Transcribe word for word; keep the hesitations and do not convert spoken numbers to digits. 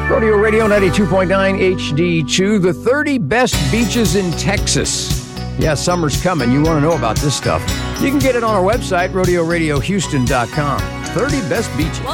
Rodeo Radio ninety-two point nine H D two, the thirty best beaches in Texas. Yeah, summer's coming. You want to know about this stuff. You can get it on our website, rodeo radio houston dot com. thirty best beaches.